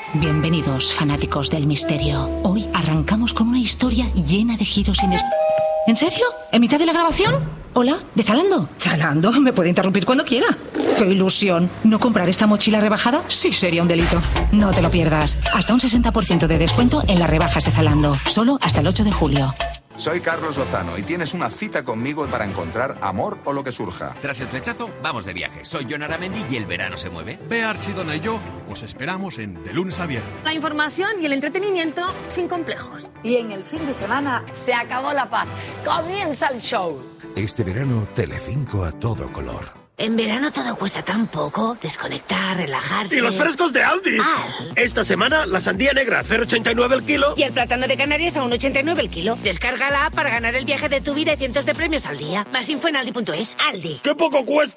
Bienvenidos, fanáticos del misterio. Hoy arrancamos con una historia llena de giros ¿En serio? ¿En mitad de la grabación? Hola, ¿de Zalando? Zalando, me puede interrumpir cuando quiera. ¡Qué ilusión! ¿No comprar esta mochila rebajada? Sí, sería un delito. No te lo pierdas. Hasta un 60% de descuento en las rebajas de Zalando. Solo hasta el 8 de julio. Soy Carlos Lozano y tienes una cita conmigo para encontrar amor o lo que surja. Tras el flechazo, vamos de viaje. Soy Jon Aramendi y el verano se mueve. Bea Archidona y yo os esperamos en De Lunes a Viernes. La información y el entretenimiento sin complejos. Y en el fin de semana se acabó la paz. Comienza el show. Este verano, Telecinco a todo color. En verano todo cuesta tan poco. Desconectar, relajarse... ¡Y los frescos de Aldi! Esta semana, la sandía negra, 0,89 el kilo. Y el plátano de Canarias a 1,89 el kilo. Descárgala para ganar el viaje de tu vida y cientos de premios al día. Más info en aldi.es. Aldi. ¡Qué poco cuesta!